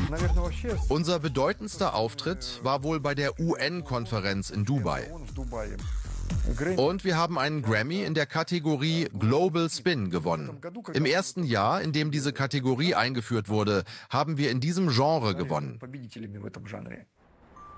Unser bedeutendster Auftritt war wohl bei der UN-Konferenz in Dubai. Und wir haben einen Grammy in der Kategorie Global Spin gewonnen. Im ersten Jahr, in dem diese Kategorie eingeführt wurde, haben wir in diesem Genre gewonnen.